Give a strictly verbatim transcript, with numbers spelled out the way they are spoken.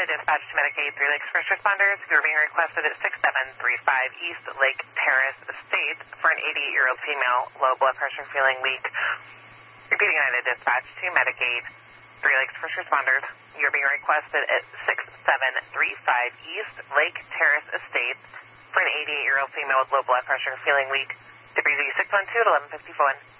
Dispatch to Medicaid Three Lakes First Responders. You're being requested at six seven three five East Lake Terrace Estates for an eighty-eight-year-old female, low blood pressure, feeling weak. Repeating United Dispatch to Medicaid Three Lakes First Responders. You're being requested at six seven three five East Lake Terrace Estates for an eighty-eight-year-old female with low blood pressure, feeling weak. W Z six one two at eleven fifty-one.